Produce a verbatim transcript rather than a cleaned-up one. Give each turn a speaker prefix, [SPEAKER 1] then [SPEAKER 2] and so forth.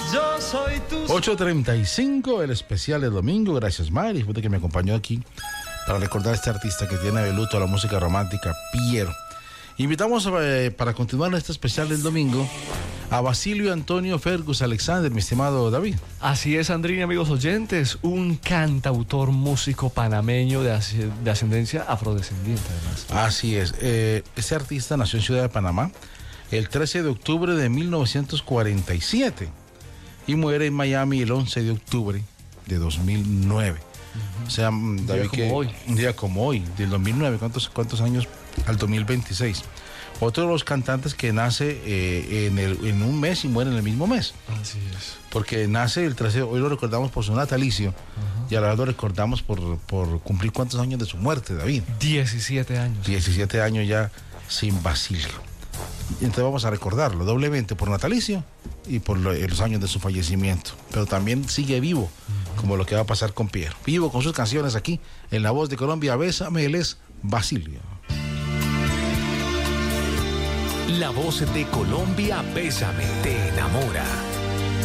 [SPEAKER 1] Yo soy tu...
[SPEAKER 2] ocho treinta y cinco, el especial de domingo. Gracias, Mari, usted que me acompañó aquí para recordar a este artista que tiene de luto la música romántica, Piero. Invitamos eh, para continuar este especial del domingo a Basilio Antonio Fergus Alexander, mi estimado David.
[SPEAKER 3] Así es, Andrini, amigos oyentes, un cantautor músico panameño de, as de ascendencia afrodescendiente, además.
[SPEAKER 2] Así es. Eh, este artista nació en Ciudad de Panamá el trece de octubre de mil novecientos cuarenta y siete y muere en Miami el once de octubre de dos mil nueve. Uh-huh. O sea,
[SPEAKER 3] un
[SPEAKER 2] David,
[SPEAKER 3] día
[SPEAKER 2] que
[SPEAKER 3] como hoy.
[SPEAKER 2] Un día como hoy, del dos mil nueve. ¿Cuántos, cuántos años? Al dos mil veintiséis. Otro de los cantantes que nace eh, en, el, en un mes y muere en el mismo mes.
[SPEAKER 3] Así es.
[SPEAKER 2] Porque nace el trece, hoy lo recordamos por su natalicio, uh-huh. y ahora lo recordamos por, por cumplir cuántos años de su muerte, David.
[SPEAKER 3] diecisiete años.
[SPEAKER 2] diecisiete años ya sin Basilio. Entonces vamos a recordarlo doblemente por natalicio y por lo, los años de su fallecimiento. Pero también sigue vivo, uh-huh. como lo que va a pasar con Piero. Vivo con sus canciones aquí, en La Voz de Colombia. Bésame, él es Basilio.
[SPEAKER 4] La Voz de Colombia, Bésame, te enamora.